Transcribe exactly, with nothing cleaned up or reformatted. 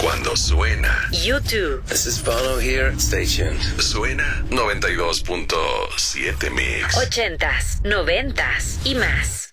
cuando suena. YouTube. This is Bono here. Stay tuned. Suena noventa y dos punto siete Mix. Ochentas, noventas y más.